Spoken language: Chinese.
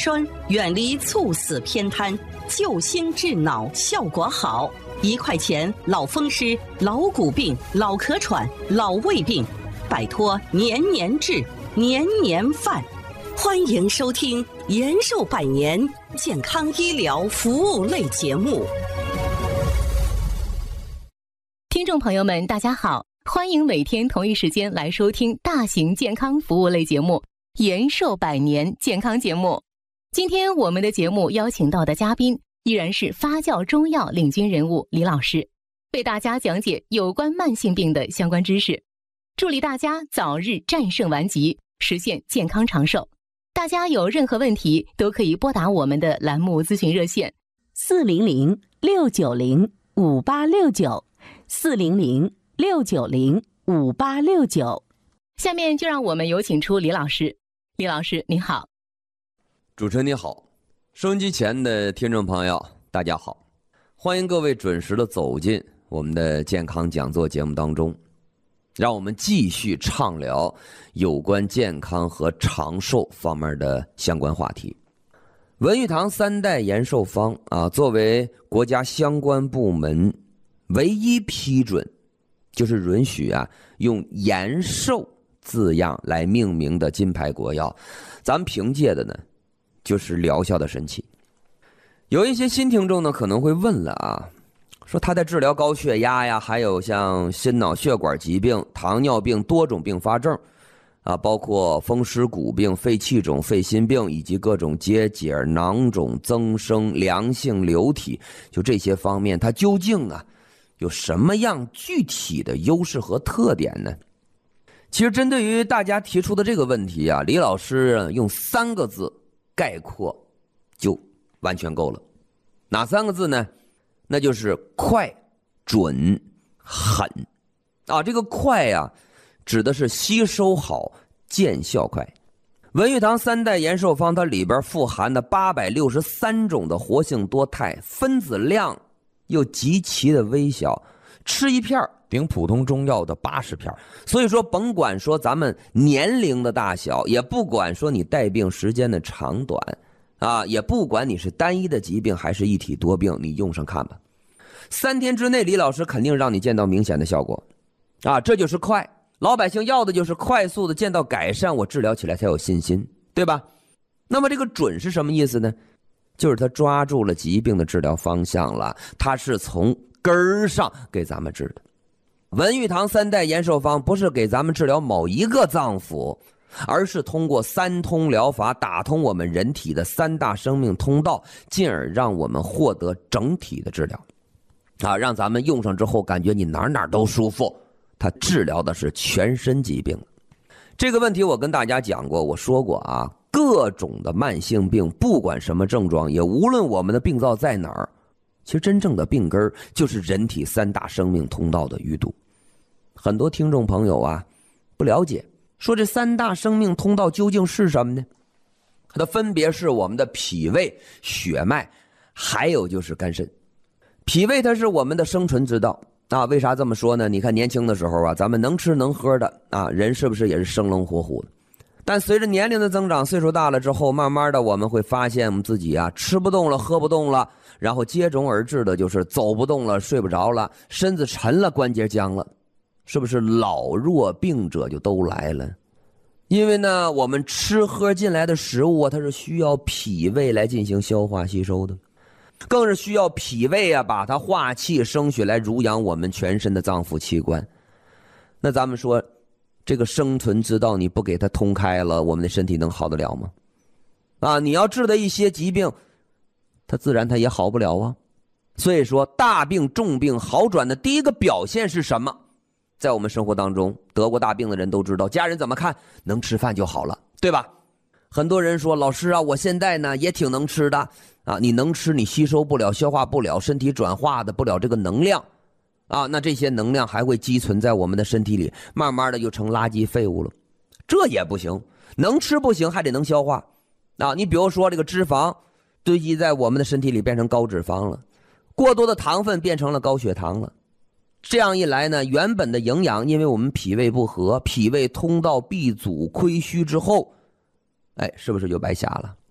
栓，远离猝死偏瘫，救心治脑效果好。1块钱老风湿、老骨病、老咳喘、老胃病，摆脱年年治、年年犯。欢迎收听延寿百年健康医疗服务类节目。 听众朋友们，大家好，欢迎每天同一时间来收听大型健康服务类节目延寿百年健康节目。今天我们的节目邀请到的嘉宾依然是发酵中药领军人物李老师，为大家讲解有关慢性病的相关知识，助力大家早日战胜顽疾，实现健康长寿。大家有任何问题都可以拨打我们的栏目咨询热线400-690-5869，400-690-5869。下面就让我们有请出李老师。李老师您好。 主持人你好，收音机前的听众朋友大家好，欢迎各位准时的走进我们的健康讲座节目当中，让我们继续畅聊有关健康和长寿方面的相关话题。文玉堂3代延寿方作为国家相关部门唯一批准，就是允许用延寿字样来命名的金牌国药，咱们凭借的呢就是疗效的神奇。有一些新听众呢可能会问了说他在治疗高血压呀，还有像心脑血管疾病、糖尿病多种并发症包括风湿骨病、肺气肿、肺心病以及各种结节、囊肿、增生、良性瘤体，就这些方面它究竟有什么样具体的优势和特点呢？其实针对于大家提出的这个问题李老师用3个字概括就完全够了。哪3个字呢？那就是快、准、狠这个快指的是吸收好、见效快。文玉堂3代延寿方它里边富含的863种的活性多肽，分子量又极其的微小，吃一片顶普通中药的80片。所以说甭管说咱们年龄的大小，也不管说你带病时间的长短也不管你是单一的疾病还是一体多病，你用上看吧，3天之内李老师肯定让你见到明显的效果这就是快。老百姓要的就是快速的见到改善，我治疗起来才有信心，对吧？那么这个准是什么意思呢？就是他抓住了疾病的治疗方向了，他是从根儿上给咱们治的。文玉堂3代延寿方不是给咱们治疗某一个脏腑，而是通过3通疗法打通我们人体的3大生命通道，进而让我们获得整体的治疗让咱们用上之后感觉你哪哪都舒服。它治疗的是全身疾病。这个问题我跟大家讲过，我说过各种的慢性病不管什么症状，也无论我们的病灶在哪儿，其实真正的病根就是人体3大生命通道的淤堵。很多听众朋友不了解，说这3大生命通道究竟是什么呢？它分别是我们的脾胃、血脉，还有就是肝肾。脾胃它是我们的生存之道为啥这么说呢？你看年轻的时候咱们能吃能喝的人是不是也是生龙活虎的？但随着年龄的增长，岁数大了之后，慢慢的我们会发现我们自己吃不动了，喝不动了，然后接踵而至的就是走不动了，睡不着了，身子沉了，关节僵了，是不是老弱病者就都来了？因为呢我们吃喝进来的食物它是需要脾胃来进行消化吸收的，更是需要脾胃把它化气生血来濡养我们全身的脏腑器官。那咱们说这个生存之道你不给它通开了，我们的身体能好得了吗？你要治的一些疾病它自然它也好不了所以说大病重病好转的第一个表现是什么？在我们生活当中得过大病的人都知道，家人怎么看？能吃饭就好了，对吧？很多人说老师我现在呢也挺能吃的你能吃你吸收不了，消化不了，身体转化的不了这个能量那这些能量还会积存在我们的身体里，慢慢的就成垃圾废物了。这也不行，能吃不行，还得能消化你比如说这个脂肪堆积在我们的身体里变成高脂肪了，过多的糖分变成了高血糖了。这样一来呢，原本的营养因为我们脾胃不和，脾胃通道闭阻亏虚之后是不是就白瞎了？